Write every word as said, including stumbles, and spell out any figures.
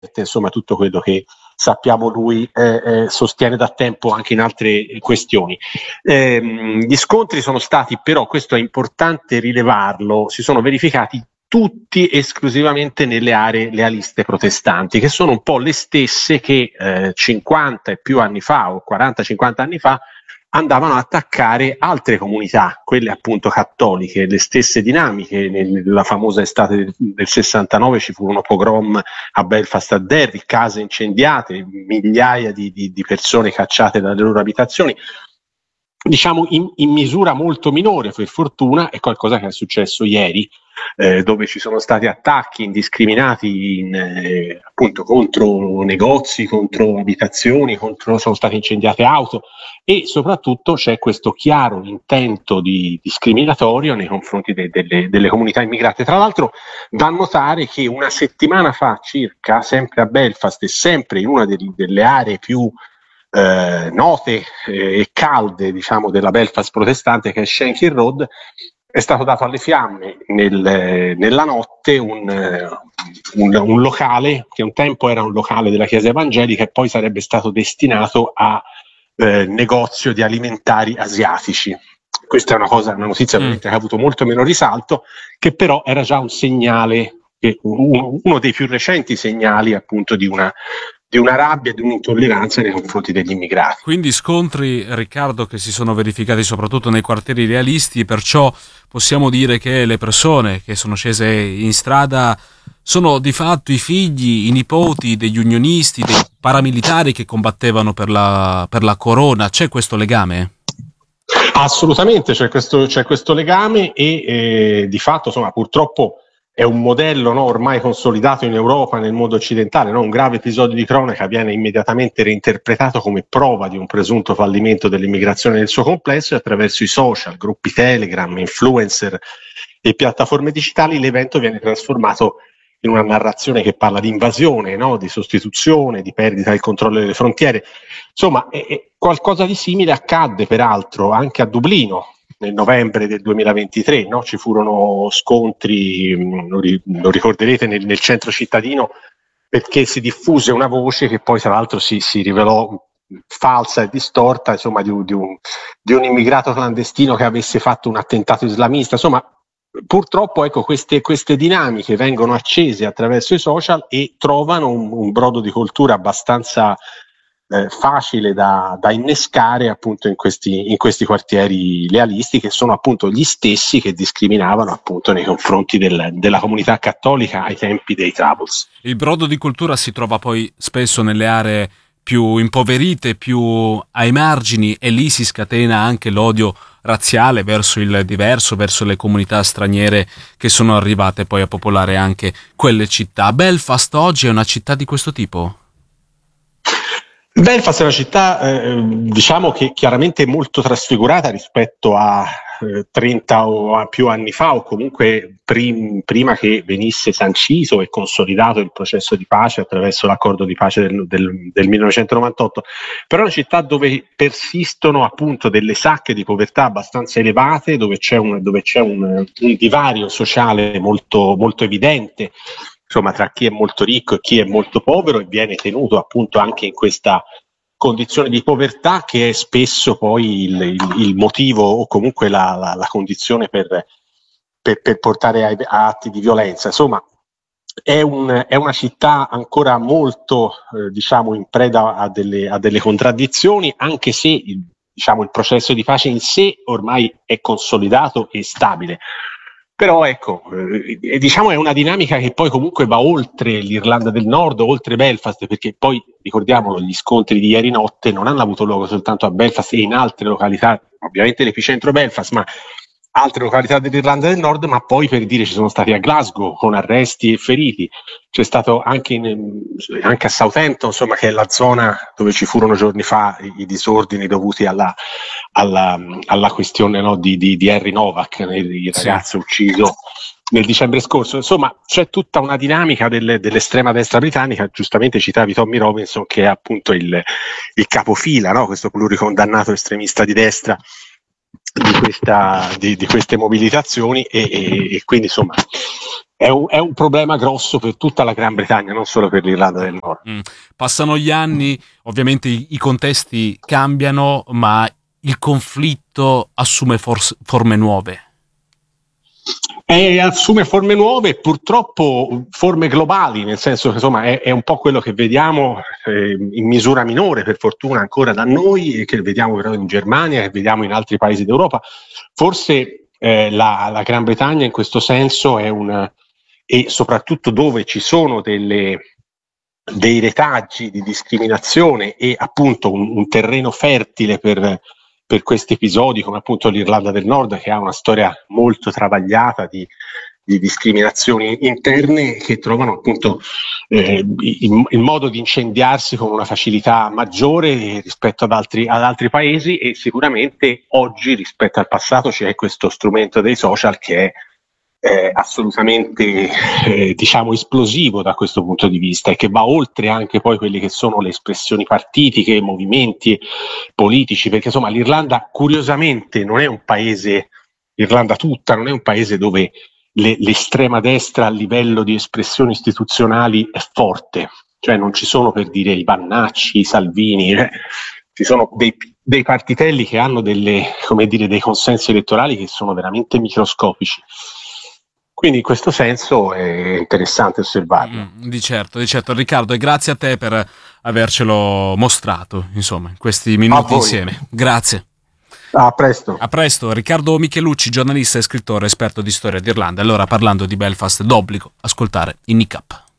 insomma tutto quello che sappiamo lui eh, eh, sostiene da tempo anche in altre questioni. Eh, gli scontri sono stati, però, questo è importante rilevarlo, si sono verificati tutti esclusivamente nelle aree lealiste protestanti, che sono un po' le stesse che eh, cinquanta e più anni fa, o quaranta cinquanta anni fa, andavano a attaccare altre comunità, quelle appunto cattoliche, le stesse dinamiche. Nella famosa estate del, del sessantanove ci furono pogrom a Belfast a Derry, case incendiate, migliaia di, di, di persone cacciate dalle loro abitazioni. Diciamo in, in misura molto minore, per fortuna, è qualcosa che è successo ieri, eh, dove ci sono stati attacchi indiscriminati in, eh, appunto contro negozi, contro abitazioni, contro, sono state incendiate auto, e soprattutto c'è questo chiaro intento di discriminatorio nei confronti de, delle, delle comunità immigrate. Tra l'altro da notare che una settimana fa circa, sempre a Belfast e sempre in una delle, delle aree più Eh, note eh, e calde, diciamo, della Belfast protestante, che è Shankill Road, è stato dato alle fiamme nel, nella notte un, un, un locale che un tempo era un locale della Chiesa evangelica e poi sarebbe stato destinato a eh, negozio di alimentari asiatici. Questa è una cosa, una notizia mm. che ha avuto molto meno risalto, che però era già un segnale, uno, uno dei più recenti segnali appunto di una di una rabbia e di un'intolleranza nei confronti degli immigrati. Quindi scontri, Riccardo, che si sono verificati soprattutto nei quartieri lealisti, perciò possiamo dire che le persone che sono scese in strada sono di fatto i figli, i nipoti degli unionisti, dei paramilitari che combattevano per la, per la corona. C'è questo legame? Assolutamente, c'è questo, c'è questo legame e eh, di fatto, insomma, purtroppo è un modello, no, ormai consolidato in Europa, nel mondo occidentale, no? Un grave episodio di cronaca viene immediatamente reinterpretato come prova di un presunto fallimento dell'immigrazione nel suo complesso, e attraverso i social, gruppi Telegram, influencer e piattaforme digitali l'evento viene trasformato in una narrazione che parla di invasione, no? Di sostituzione, di perdita del controllo delle frontiere. Insomma, è, è qualcosa di simile accadde peraltro anche a Dublino nel novembre del duemilaventitré, no? Ci furono scontri, lo ricorderete, nel, nel centro cittadino, perché si diffuse una voce che poi tra l'altro si, si rivelò falsa e distorta, insomma, di un, di, un, di un immigrato clandestino che avesse fatto un attentato islamista. Insomma, purtroppo, ecco, queste, queste dinamiche vengono accese attraverso i social e trovano un, un brodo di coltura abbastanza Eh, facile da, da innescare appunto in questi, in questi quartieri lealisti, che sono appunto gli stessi che discriminavano appunto nei confronti del, della comunità cattolica ai tempi dei Troubles. Il brodo di cultura si trova poi spesso nelle aree più impoverite, più ai margini, e lì si scatena anche l'odio razziale verso il diverso, verso le comunità straniere che sono arrivate poi a popolare anche quelle città. Belfast oggi è una città di questo tipo? Belfast è una città, eh, diciamo che chiaramente molto trasfigurata rispetto a eh, trenta o a più anni fa, o comunque prim- prima che venisse sancito e consolidato il processo di pace attraverso l'accordo di pace del, del, del millenovecentonovantotto. Però è una città dove persistono appunto delle sacche di povertà abbastanza elevate, dove c'è un, dove c'è un, un divario sociale molto, molto evidente, insomma, tra chi è molto ricco e chi è molto povero, e viene tenuto appunto anche in questa condizione di povertà che è spesso poi il, il, il motivo o comunque la, la, la condizione per, per, per portare a, a atti di violenza. Insomma, è, un, è una città ancora molto eh, diciamo in preda a delle, a delle contraddizioni, anche se il, diciamo, il processo di pace in sé ormai è consolidato e stabile. Però ecco, eh, diciamo è una dinamica che poi comunque va oltre l'Irlanda del Nord, oltre Belfast, perché poi, ricordiamolo, gli scontri di ieri notte non hanno avuto luogo soltanto a Belfast e in altre località, ovviamente l'epicentro Belfast, ma altre località dell'Irlanda del Nord, ma poi, per dire, ci sono stati a Glasgow con arresti e feriti, c'è stato anche, in, anche a Southampton, insomma, che è la zona dove ci furono giorni fa i, i disordini dovuti alla, alla, alla questione, no, di, di, di Harry Novak, il ragazzo ucciso nel dicembre scorso. Insomma, c'è tutta una dinamica del, dell'estrema destra britannica. Giustamente citavi Tommy Robinson, che è appunto il, il capofila, no? Questo pluricondannato estremista di destra di, questa, di, di queste mobilitazioni, e, e, e quindi insomma è un, è un problema grosso per tutta la Gran Bretagna, non solo per l'Irlanda del Nord. Mm. Passano gli anni, ovviamente i, i contesti cambiano, ma il conflitto assume forse, forme nuove. E assume forme nuove, purtroppo forme globali, nel senso che insomma è, è un po' quello che vediamo eh, in misura minore, per fortuna ancora da noi, e che vediamo però in Germania, che vediamo in altri paesi d'Europa. Forse eh, la, la Gran Bretagna in questo senso è un, e soprattutto dove ci sono delle, dei retaggi di discriminazione e appunto un, un terreno fertile per per questi episodi, come appunto l'Irlanda del Nord, che ha una storia molto travagliata di, di discriminazioni interne, che trovano appunto eh, il, il modo di incendiarsi con una facilità maggiore rispetto ad altri, ad altri paesi, e sicuramente oggi rispetto al passato c'è questo strumento dei social che è Eh, assolutamente eh, diciamo esplosivo da questo punto di vista, e che va oltre anche poi quelle che sono le espressioni partitiche, movimenti politici, perché insomma l'Irlanda curiosamente non è un paese, l'Irlanda tutta non è un paese dove le, l'estrema destra a livello di espressioni istituzionali è forte, cioè non ci sono, per dire, i Vannacci, i Salvini, eh. Ci sono dei, dei partitelli che hanno delle, come dire, dei consensi elettorali che sono veramente microscopici. Quindi in questo senso è interessante osservarlo. Mm, di certo, di certo. Riccardo, e grazie a te per avercelo mostrato, insomma, in questi minuti insieme. Grazie. A presto. A presto. Riccardo Michelucci, giornalista e scrittore esperto di storia d'Irlanda. Allora, parlando di Belfast, d'obbligo ascoltare i Nick Up.